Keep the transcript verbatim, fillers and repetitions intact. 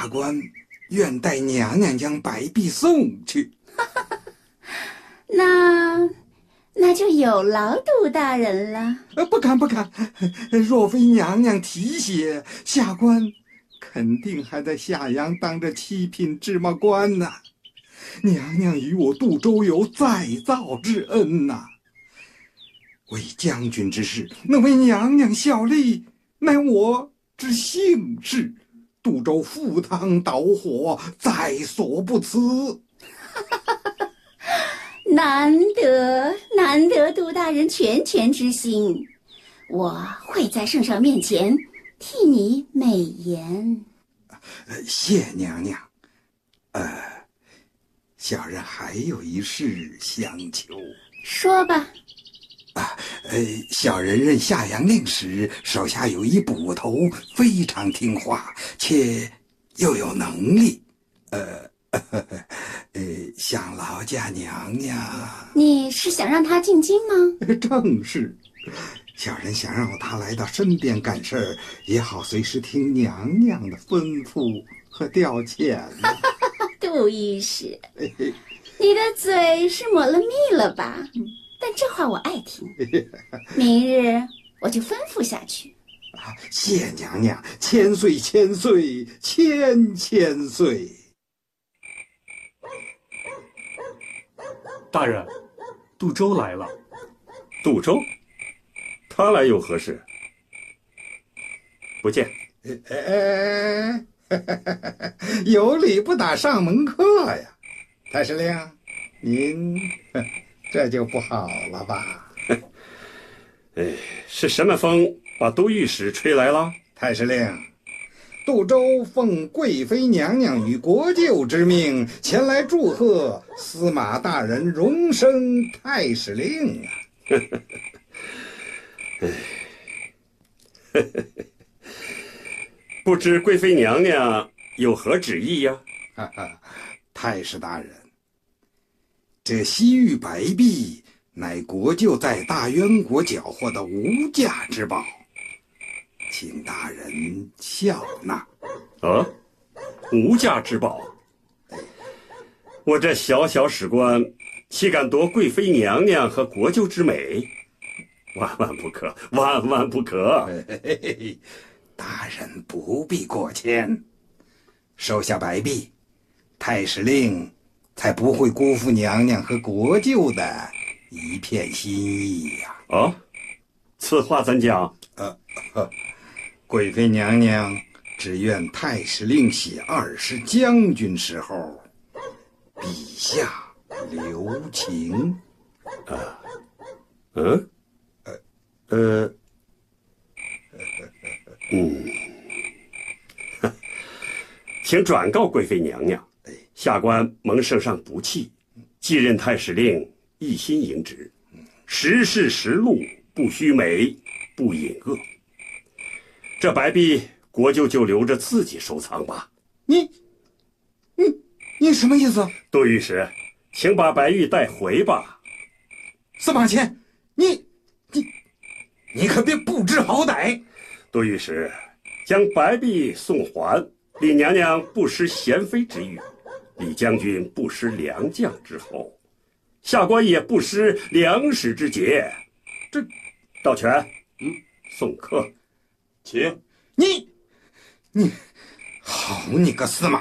官愿带娘娘将白璧送去。 那那就有劳杜大人了。 呃，不敢不敢，若非娘娘提携，下官肯定还在夏阳当着七品芝麻官呢。娘娘与我杜州有再造之恩呐、啊，为将军之事，能为娘娘效力，乃我之幸事。杜州赴汤蹈火，在所不辞。 难得难得杜大人全权之心，我会在圣上面前替你美言。 呃，谢娘娘。呃，小人还有一事相求。 说吧。 啊，呃，小人任夏阳令时，手下有一捕头，非常听话，且又有能力。呃，呃，呃想劳驾娘娘。 你是想让他进京吗？ 正是，小人想让他来到身边干事儿，也好随时听娘娘的吩咐和调遣。 杜御史，你的嘴是抹了蜜了吧？但这话我爱听，明日我就吩咐下去。 啊，谢娘娘，千岁千岁千千岁。 大人，杜周来了。 杜周？他来有何事？不见。 哎，有礼不打上门客呀，太师令，您这就不好了吧？ 哎，是什么风把杜御史吹来了？ 太师令，杜周奉贵妃娘娘与国舅之命前来祝贺司马大人荣升太师令啊！ 不知贵妃娘娘有何旨意呀？ 哈哈，太师大人，这西域白璧乃国舅在大渊国缴获的无价之宝，请大人笑纳。 啊，无价之宝！我这小小史官，岂敢夺贵妃娘娘和国舅之美？万万不可，万万不可！ 嘿嘿嘿，大人不必过谦，收下白璧，太师令才不会辜负娘娘和国舅的一片心意呀、 啊！啊，此话怎讲？ 呃，呵，贵妃娘娘只愿太师令写二师将军时候，笔下留情。 啊，嗯，呃，嗯，请转告贵妃娘娘，下官蒙圣上不弃，继任太师令，一心迎职，实事实录，不虚美，不隐恶。这白璧，国舅就留着自己收藏吧。 你，你，你什么意思？ 杜御史，请把白玉带回吧。 司马迁，你，你，你可别不知好歹。 杜御史，将白璧送还，李娘娘不失贤妃之誉，李将军不失良将之后，下官也不失良史之节。这，道全，嗯，送客，请。 你，你，好你个司马